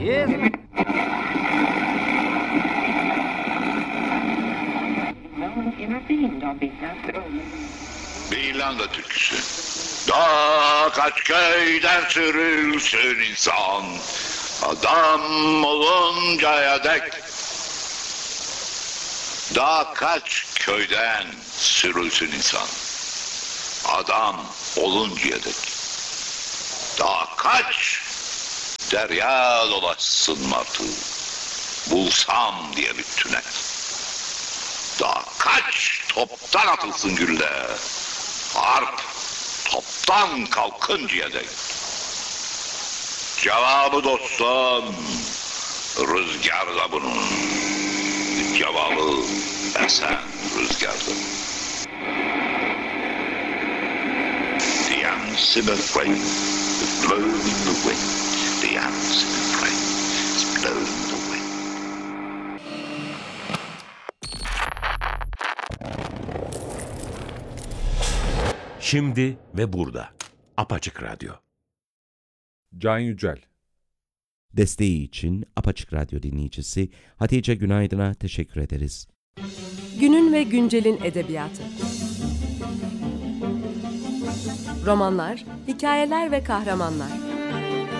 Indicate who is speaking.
Speaker 1: Bir İrlanda türküsü. Daha kaç köyden sürülsün insan, adam oluncaya dek. Daha kaç köyden sürülsün insan, adam oluncaya dek. Daha kaç derya dolaşsın martı, bulsam diye bütüne. Daha kaç toptan atılsın güller, harp toptan kalkıncaya dek. Cevabı dostum rüzgarda bunun, cevabı esen rüzgarda. The answer refrain is blown in the wind. The answer refrain is blown in the wind.
Speaker 2: Şimdi ve burada. Apaçık Radyo.
Speaker 3: Can Yücel.
Speaker 4: Desteği için Apaçık Radyo dinleyicisi Hatice Günaydın'a teşekkür ederiz.
Speaker 5: Günün ve güncelin edebiyatı. Romanlar, hikayeler ve kahramanlar.